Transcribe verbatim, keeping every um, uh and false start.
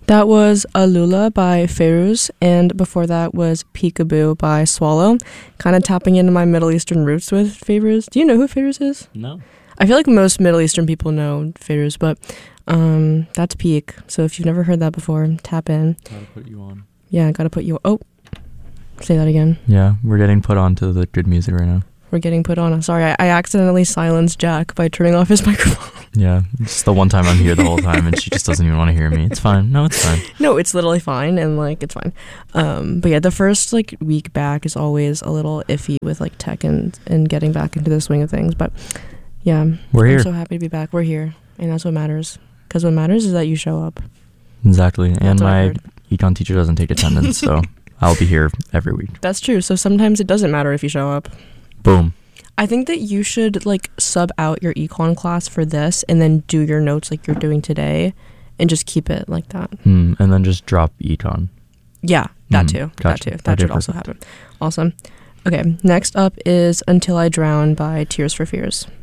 That was Alula by Feiruz, and before that was Peekaboo by Swallow. Kind of tapping into my Middle Eastern roots with Feiruz. Do you know who Feiruz is? No. I feel like most Middle Eastern people know Feiruz, but um, that's Peek. So if you've never heard that before, tap in. Gotta put you on. Yeah, gotta put you on. Oh, say that again. Yeah, we're getting put on to the good music right now. We're getting put on. Sorry, I, I accidentally silenced Jack by turning off his microphone. Yeah, it's the one time I'm here the whole time and she just doesn't even want to hear me. It's fine. No, it's fine. No, it's literally fine, and like it's fine. Um, but yeah, the first like week back is always a little iffy with like tech and and getting back into the swing of things. But yeah, we're here. I'm so happy to be back. We're here, and that's what matters. Because what matters is that you show up. Exactly, That's and what I my heard. econ teacher doesn't take attendance, so I'll be here every week. That's true. So sometimes it doesn't matter if you show up. Boom. I think that you should like sub out your econ class for this and then do your notes like you're doing today and just keep it like that. Hmm, and then just drop econ. Yeah, that Mm, too. gotcha. That too. That Okay, should also perfect. happen. Awesome. Okay, next up is Until I Drown by Tears for Fears.